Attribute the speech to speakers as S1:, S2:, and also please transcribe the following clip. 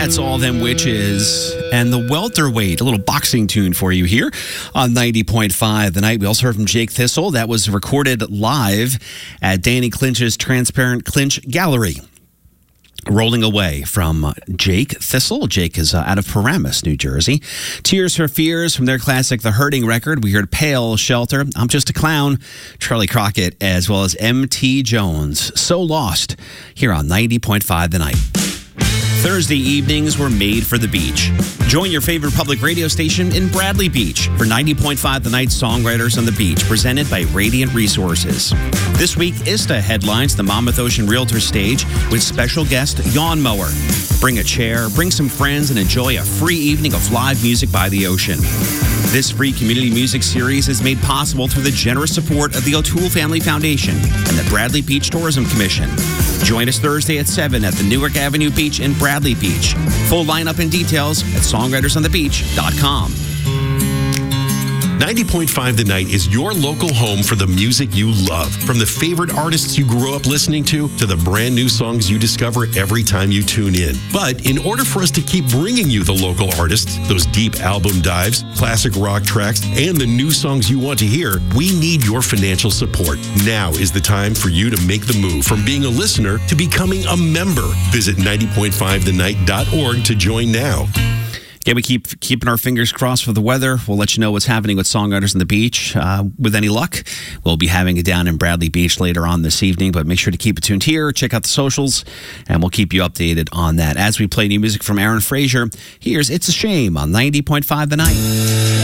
S1: That's All Them Witches and the Welterweight, a little boxing tune for you here on 90.5 The Night. We also heard from Jake Thistle. That was recorded live at Danny Clinch's Transparent Clinch Gallery. Rolling Away from Jake Thistle. Jake is out of Paramus, New Jersey. Tears for Fears from their classic The Hurting record. We heard Pale Shelter, I'm Just a Clown, Charlie Crockett, as well as M.T. Jones. So Lost here on 90.5 The Night. Thursday evenings were made for the beach. Join your favorite public radio station in Bradley Beach for 90.5 The Night Songwriters on the Beach, presented by Radiant Resources. This week, ISTA headlines the Monmouth Ocean Realtors stage with special guest Yawn Mower. Bring a chair, bring some friends, and enjoy a free evening of live music by the ocean. This free community music series is made possible through the generous support of the O'Toole Family Foundation and the Bradley Beach Tourism Commission. Join us Thursday at 7 at the Newark Avenue Beach in Bradley Beach. Full lineup and details at songwritersonthebeach.com.
S2: 90.5 The Night is your local home for the music you love. From the favorite artists you grew up listening to the brand new songs you discover every time you tune in. But in order for us to keep bringing you the local artists, those deep album dives, classic rock tracks, and the new songs you want to hear, we need your financial support. Now is the time for you to make the move from being a listener to becoming a member. Visit 90.5thenight.org to join now.
S1: Yeah, we keep keeping our fingers crossed for the weather. We'll let you know what's happening with Songwriters on the Beach. With any luck, we'll be having it down in Bradley Beach later on this evening, but make sure to keep it tuned here. Check out the socials, and we'll keep you updated on that. As we play new music from Aaron Frazier, here's It's a Shame on 90.5 The Night.